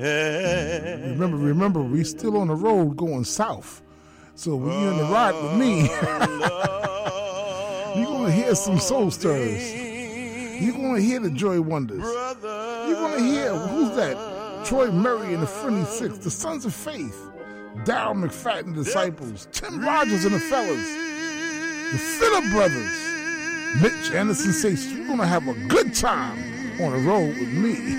Remember, we still on the road going south. So when you're in the ride with me, you're going to hear some soul stirs. You're going to hear the Joy Wonders. You're going to hear, who's that? Troy Murray and the Friendly Six, the Sons of Faith, Darryl McFadden Disciples, Tim Rogers and the Fellas, the Phillip Brothers, Mitch Anderson Says. You're going to have a good time on the road with me.